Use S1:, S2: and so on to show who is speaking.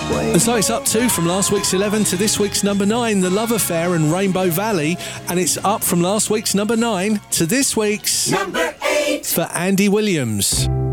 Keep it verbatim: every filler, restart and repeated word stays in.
S1: And so it's up two from last week's eleven to this week's number nine, The Love Affair and Rainbow Valley. And it's up from last week's number nine to this week's
S2: number eight
S1: for Andy Williams.